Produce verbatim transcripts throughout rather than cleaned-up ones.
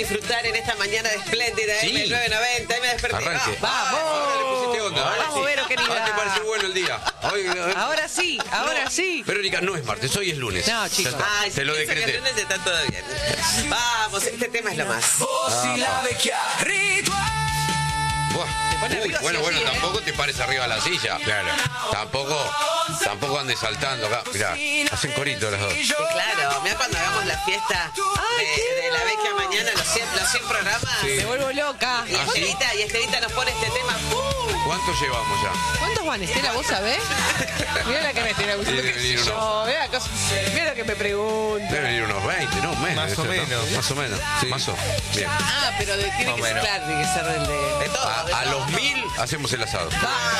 disfrutar en esta mañana de espléndida Sí. M nueve noventa. Ahí me desperté. Arranque. ¡Vamos! Ahora le pusiste onda. Ahora Vamos, sí. Vero, querida. Ahora te parece bueno el día. Hoy, hoy- Ahora sí, ahora sí. Verónica, no es martes, hoy es lunes. No, Ya chicos. está, Ay, te lo pienso que decreté. el lunes está todo bien. Vamos, este tema es lo más. Buah. pone Uy, arriba bueno, sí o bueno, sí, ¿eh? tampoco te pares arriba de la silla. Claro. Tampoco, tampoco andes saltando acá. Mirá, hacen corito las dos. Sí, claro, mira cuando hagamos la fiesta de, de la vecchia mañana, los cien, los cien programas. Me vuelvo loca. Y Estelita, y Estelita nos pone este tema. ¡Pum! ¿Cuántos llevamos ya? ¿Cuántos van, Estela? ¿Vos sabés? Mira la que me estoy preguntando. Debe venir Yo, mira, cosa- mira lo que me pregunta. Deben venir unos veinte, ¿no? Un mes. Más debe o ser, ¿no? menos. Más o menos. Sí. Más o Bien. Ah, pero de- tiene Más que o ser, menos. claro, tiene que ser del de... De todo. de A, a todo. los mil hacemos el asado.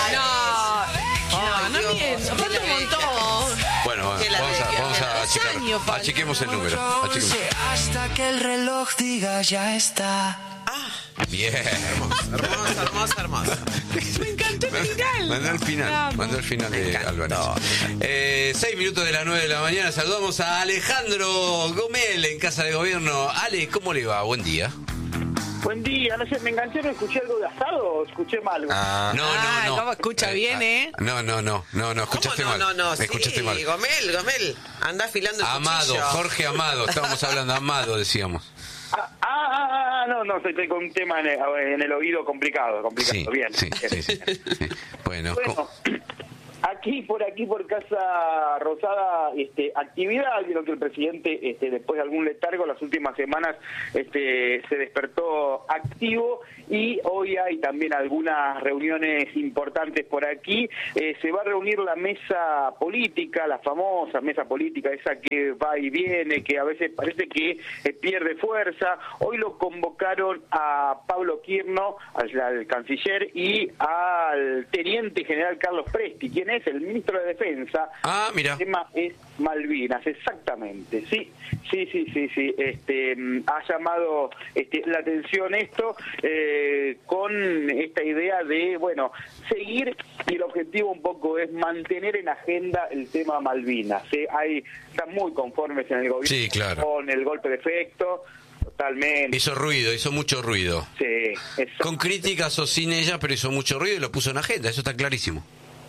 Ah, no, no, no Dios, miento, falta un qué la montón. Bueno, Que la vamos a, vecchia, vamos que la a dos achicar. años falta. Achiquemos el número. Achiquemos. Hasta que el reloj diga ya está. Bien. Hermoso, hermoso, hermoso. Me encantó el final. Mandó el final, mandó el final de Álvarez. Eh, seis minutos de las nueve de la mañana, saludamos a Alejandro Gomel en Casa de Gobierno. Ale, ¿cómo le va? Buen día. Buen día, no sé, me enganché, ¿no escuché algo de asado o escuché mal? Ah, No, Ah, no, no. cómo escucha bien, ¿eh? No, no, no, no, no, escuchaste ¿Cómo no, mal. no, no? Me escuchaste Sí, mal. Gomel, Gomel, anda afilando el Amado, cuchillo. Jorge Amado, estábamos hablando, Amado decíamos. Ah, ah, ah, ah, no, no, estoy, estoy con un tema en el, en el oído complicado, complicado, Sí, bien. sí, sí, sí, sí. Bueno, Bueno, ¿cómo? aquí, por aquí, por Casa Rosada, este, actividad, creo que el presidente, este, después de algún letargo, las últimas semanas, este, se despertó activo y hoy hay también algunas reuniones importantes por aquí. Eh, se va a reunir la mesa política, la famosa mesa política, esa que va y viene, que a veces parece que eh, pierde fuerza. Hoy lo convocaron a Pablo Quirno, al, al canciller, y al teniente general Carlos Presti. ¿Quién es? El ministro de Defensa. Ah, mira. El tema es Malvinas, exactamente. Sí, sí, sí, sí, sí. Este, mm, ha llamado este, la atención esto eh, con esta idea de, bueno, seguir, y el objetivo un poco es mantener en agenda el tema Malvinas. ¿Sí? Hay, están muy conformes en el gobierno Sí, claro. con el golpe de efecto, totalmente. Hizo ruido, hizo mucho ruido. Sí, exacto. Con críticas o sin ella, pero hizo mucho ruido y lo puso en agenda, eso está clarísimo.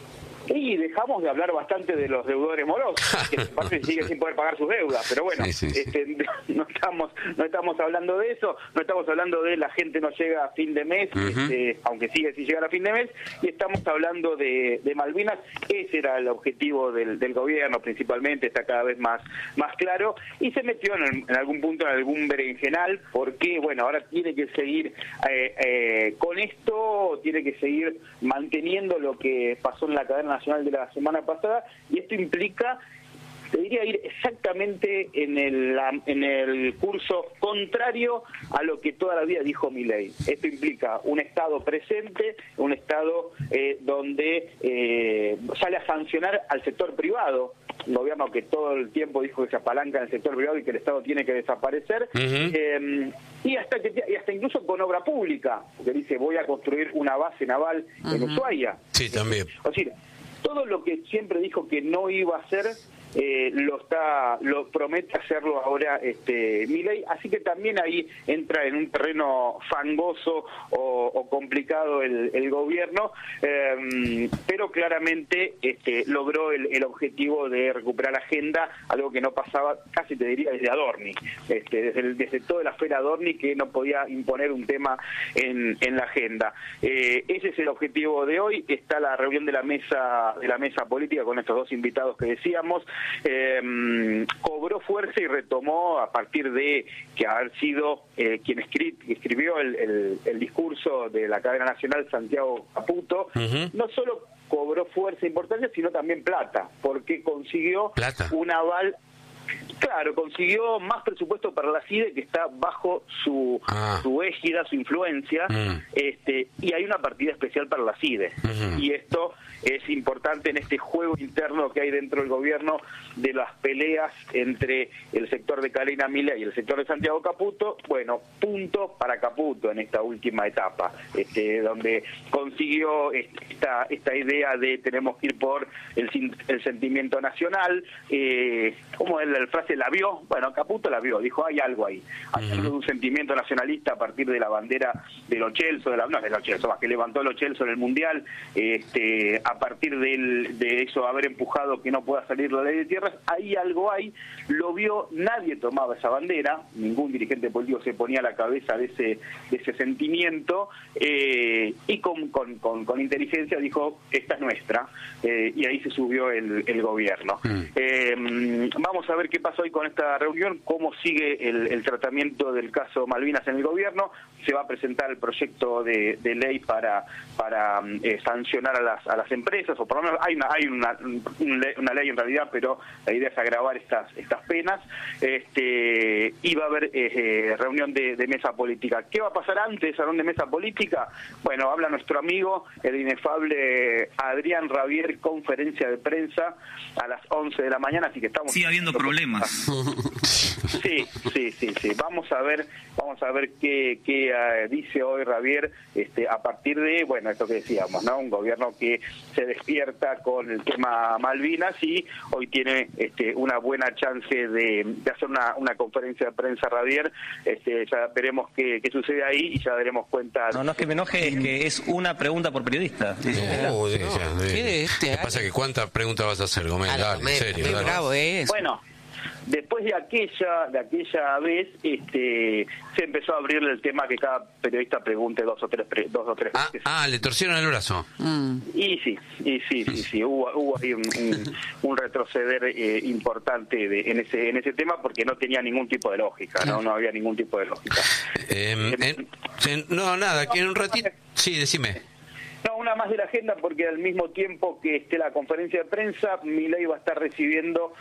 Y dejamos de hablar bastante de los deudores morosos, que aparte siguen sin poder pagar sus deudas, pero bueno, Sí, sí, sí. Este, no estamos no estamos hablando de eso, no estamos hablando de la gente no llega a fin de mes, Ujú. este, aunque sigue sin llegar a fin de mes, y estamos hablando de, de Malvinas. Ese era el objetivo del, del gobierno principalmente, está cada vez más, más claro, y se metió en, en algún punto en algún berenjenal, porque bueno, ahora tiene que seguir eh, eh, con esto, tiene que seguir manteniendo lo que pasó en la cadena nacional de la semana pasada, y esto implica, te diría, ir exactamente en el, la- en el curso contrario a lo que toda la vida dijo Milei. Esto implica un Estado presente, un Estado eh, donde eh, sale a sancionar al sector privado, un gobierno que todo el tiempo dijo que se apalanca en el sector privado y que el Estado tiene que desaparecer, Ujú. eh, y hasta que y hasta incluso con obra pública, que dice voy a construir una base naval en Ushuaia. Sí, también. O sea, todo lo que siempre dijo que no iba a hacer, eh, lo está lo promete hacerlo ahora este Milei, así que también ahí entra en un terreno fangoso o, o complicado el, el gobierno, eh, pero claramente este logró el, el objetivo de recuperar la agenda, algo que no pasaba, casi te diría, desde Adorni, este, desde, el- desde toda la esfera Adorni, que no podía imponer un tema en, en la agenda. Eh, ese es el objetivo de hoy. Está la reunión de la mesa de la mesa política con estos dos invitados que decíamos. Eh, cobró fuerza y retomó a partir de que haber sido eh, quien escri- escribió el, el- el discurso de la cadena nacional, Santiago Caputo. Ujú. No solo cobró fuerza e importancia, sino también plata, porque consiguió Plata. un aval. Claro, consiguió más presupuesto para la CIDE, que está bajo su, Ah. su égida, su influencia, Mm. este, y hay una partida especial para la CIDE. Ujú. Y esto es importante en este juego interno que hay dentro del gobierno de las peleas entre el sector de Carolina Milei y el sector de Santiago Caputo. Bueno, punto para Caputo en esta última etapa, este, donde consiguió esta, esta idea de tenemos que ir por el, sin- el sentimiento nacional, eh, como es la frase dice, la vio, bueno, Caputo la vio, dijo, hay algo ahí, hay algo de un sentimiento nacionalista a partir de la bandera de Lo Celso, de la, no de Lo Celso, más que levantó Lo Celso en el Mundial, este, a partir del, de eso haber empujado que no pueda salir la ley de tierras, ahí algo hay, lo vio, nadie tomaba esa bandera, ningún dirigente político se ponía a la cabeza de ese, de ese sentimiento, eh, y con, con, con, con inteligencia dijo, esta es nuestra, eh, y ahí se subió el, el gobierno. Mm. Eh, vamos a ver qué pasa hoy con esta reunión, cómo sigue el, el tratamiento del caso Malvinas en el gobierno. Se va a presentar el proyecto de, de ley para para eh, sancionar a las a las empresas, o por lo menos hay una hay una, una ley en realidad, pero la idea es agravar estas estas penas. Este y va a haber eh, reunión de, de mesa política. ¿Qué va a pasar antes de esa reunión de mesa política? Bueno, habla nuestro amigo, el inefable Adrián Rabier, conferencia de prensa a las once de la mañana, así que estamos... Sigue habiendo problemas. Sí, sí, sí, sí. Vamos a ver, vamos a ver qué, qué uh, dice hoy Rabier, este, a partir de, bueno, esto que decíamos, ¿no? Un gobierno que se despierta con el tema Malvinas y hoy tiene este, una buena chance de, de hacer una, una conferencia de prensa Rabier. Este, ya veremos qué, qué sucede ahí y ya daremos cuenta. No, no es que me enoje, es que es una pregunta por periodista. Sí, no, sí, no. Sí. ¿Qué este, pasa? Que ¿cuántas preguntas vas a hacer, Gómez? Dale, en serio. Dale. Bravo es. Bueno, después de aquella de aquella vez, este, se empezó a abrirle el tema que cada periodista pregunte dos o tres pre, dos o tres ah, veces. Ah, le torcieron el brazo. Mm. Y sí, y sí, sí, sí, hubo, hubo ahí un, un, un retroceder eh, importante de, en ese en ese tema porque no tenía ningún tipo de lógica, no, no había ningún tipo de lógica. Eh, eh, eh, no, nada, que en un ratito. Sí, decime. No, una más de la agenda porque al mismo tiempo que esté la conferencia de prensa, Milei va a estar recibiendo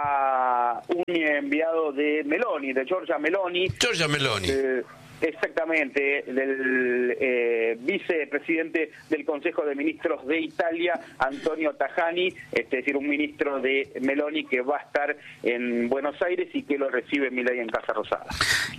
a un enviado de Meloni, de Giorgia Meloni. Giorgia Meloni. Eh, Exactamente, del eh, vicepresidente del Consejo de Ministros de Italia, Antonio Tajani, es decir, un ministro de Meloni que va a estar en Buenos Aires y que lo recibe Milei en Casa Rosada.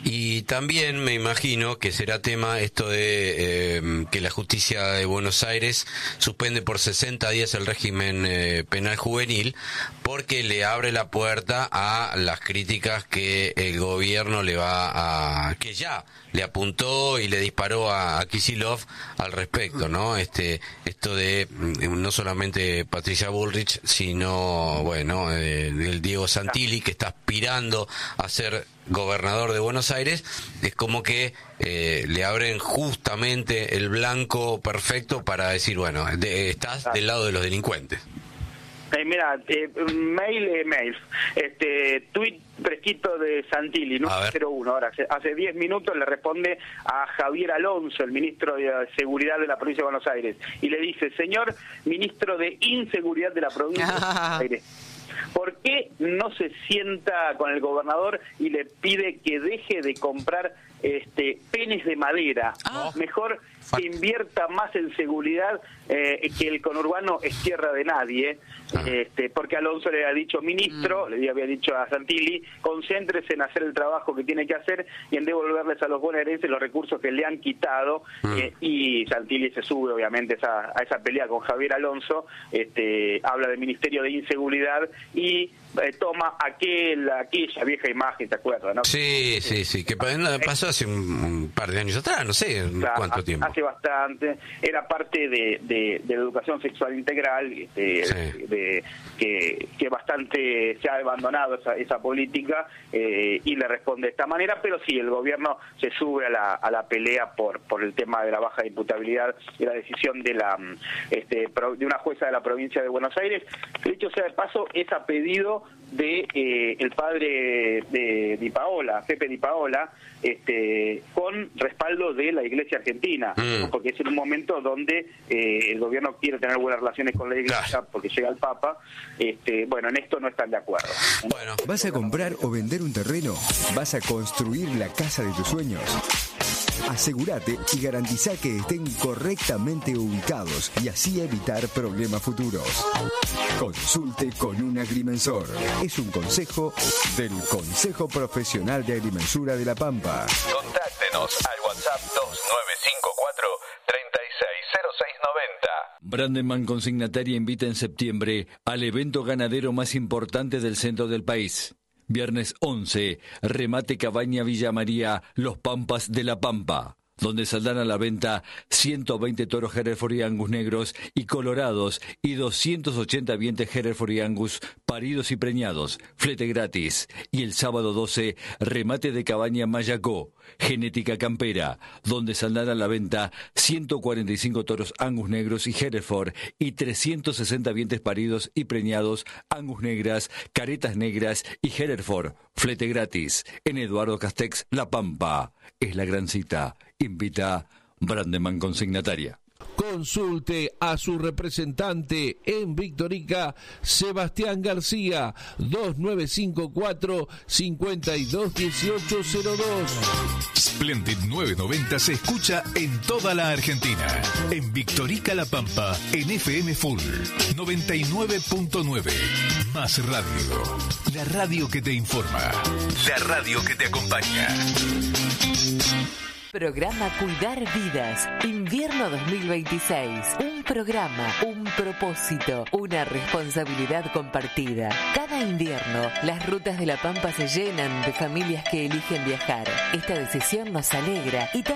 Y también me imagino que será tema esto de eh, que la justicia de Buenos Aires suspende por sesenta días el régimen eh, penal juvenil porque le abre la puerta a las críticas que el gobierno le va a... que ya le apuntó y le disparó a, a Kicillof al respecto, ¿no? Este, esto de no solamente Patricia Bullrich, sino, bueno, eh, el Diego Santilli, que está aspirando a ser gobernador de Buenos Aires, es como que eh, le abren justamente el blanco perfecto para decir, bueno, de, estás del lado de los delincuentes. Eh, mira, eh, mail, eh, mail, este, tweet fresquito de Santilli, ¿no? cero uno, ahora, hace diez minutos le responde a Javier Alonso, el ministro de Seguridad de la provincia de Buenos Aires, y le dice, señor ministro de Inseguridad de la provincia de Buenos Aires, ¿por qué no se sienta con el gobernador y le pide que deje de comprar este penes de madera? Ah. Mejor que invierta más en seguridad, eh, que el conurbano es tierra de nadie, ah. este, porque Alonso le había dicho, ministro, mm. le había dicho a Santilli, concéntrese en hacer el trabajo que tiene que hacer y en devolverles a los bonaerenses los recursos que le han quitado, mm. eh, y Santilli se sube obviamente esa, a esa pelea con Javier Alonso, este, habla del Ministerio de Inseguridad y eh, toma aquel, aquella vieja imagen, ¿te acuerdas? ¿No? Sí, sí, sí, que pasó hace un, un par de años atrás, no sé claro, cuánto tiempo. Hace bastante, era parte de, de, de la educación sexual integral, de, sí. de, que, que bastante se ha abandonado esa, esa política, eh, y le responde de esta manera, pero sí, el gobierno se sube a la, a la pelea por, por el tema de la baja de imputabilidad y la decisión de la este, de una jueza de la provincia de Buenos Aires. De hecho, sea de paso, es a pedido de eh, el padre de Di Paola, Pepe Di Paola, este, con respaldo de la Iglesia Argentina, mm. porque es en un momento donde eh, el gobierno quiere tener buenas relaciones con la Iglesia, claro. porque llega el Papa. Este, bueno, en esto no están de acuerdo. Bueno. ¿Vas a comprar o vender un terreno? ¿Vas a construir la casa de tus sueños? Asegúrate y garantiza que estén correctamente ubicados y así evitar problemas futuros. Consulte con un agrimensor. Es un consejo del Consejo Profesional de Agrimensura de La Pampa. Contáctenos al WhatsApp dos nueve cinco cuatro, tres seis cero seis nueve cero. Brandeman Consignataria invita en septiembre al evento ganadero más importante del centro del país. Viernes once, remate Cabaña Villa María, Los Pampas de la Pampa, donde saldrán a la venta ciento veinte toros Hereford y Angus negros y colorados y doscientos ochenta vientres Hereford y Angus paridos y preñados, flete gratis. Y el sábado doce, remate de Cabaña Mayacó, genética campera, donde saldrán a la venta ciento cuarenta y cinco toros Angus negros y Hereford y trescientos sesenta vientres paridos y preñados, Angus negras, caretas negras y Hereford, flete gratis. En Eduardo Castex, La Pampa. Es la gran cita. Invita Brandeman Consignataria. Consulte a su representante en Victorica, Sebastián García, dos nueve cinco cuatro, cinco dos uno ocho cero dos. Splendid novecientos noventa se escucha en toda la Argentina. En Victorica La Pampa, en F M Full, noventa y nueve punto nueve. Más radio. La radio que te informa. La radio que te acompaña. Programa Cuidar Vidas, invierno dos mil veintiséis. Un programa, un propósito, una responsabilidad compartida. Cada invierno, las rutas de La Pampa se llenan de familias que eligen viajar. Esta decisión nos alegra y también